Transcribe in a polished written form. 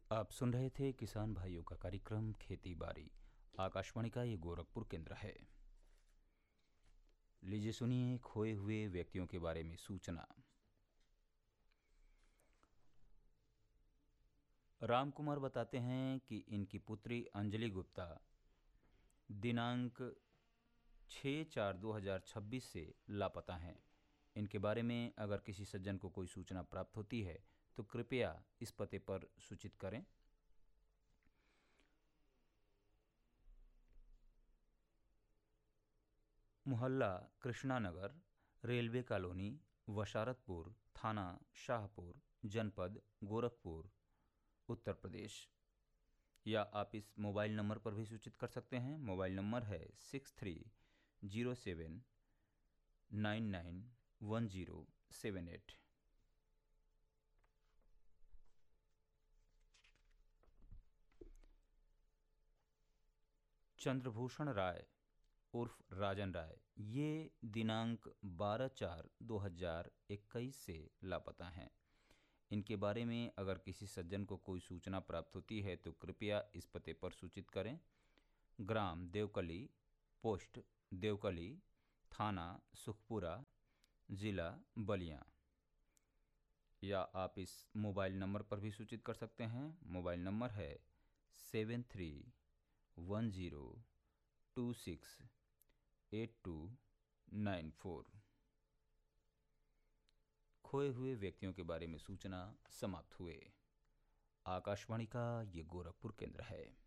आप सुन रहे थे किसान भाइयों का कार्यक्रम खेती बाड़ी। आकाशवाणी का ये गोरखपुर केंद्र है। लीजिए सुनिए खोए हुए व्यक्तियों के बारे में सूचना। राम कुमार बताते हैं कि इनकी पुत्री अंजलि गुप्ता दिनांक 6/4/2026 से लापता हैं। इनके बारे में अगर किसी सज्जन को कोई सूचना प्राप्त होती है तो कृपया इस पते पर सूचित करें। मोहल्ला कृष्णानगर, रेलवे कॉलोनी, वशारतपुर, थाना शाहपुर, जनपद गोरखपुर, उत्तर प्रदेश। या आप इस मोबाइल नंबर पर भी सूचित कर सकते हैं। मोबाइल नंबर है 6307991078। चंद्रभूषण राय उर्फ राजन राय ये दिनांक 12/4/2021 से लापता हैं। इनके बारे में अगर किसी सज्जन को कोई सूचना प्राप्त होती है तो कृपया इस पते पर सूचित करें। ग्राम देवकली, पोस्ट देवकली, थाना सुखपुरा, जिला बलिया। या आप इस मोबाइल नंबर पर भी सूचित कर सकते हैं। मोबाइल नंबर है 7310268294। खोए हुए व्यक्तियों के बारे में सूचना समाप्त हुए। आकाशवाणी का ये गोरखपुर केंद्र है।